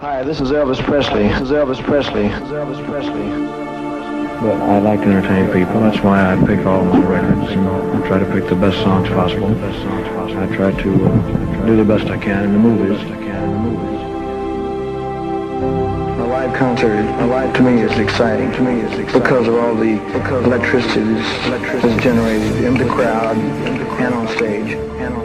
Hi, this is Elvis Presley. This is Elvis Presley. This is Elvis Presley. But I like to entertain people. That's why I pick all my records. I try to pick the best songs possible. I try to do the best I can in the movies. A live concert, to me, is exciting. Because of all the electricity that's generated in the crowd and on stage.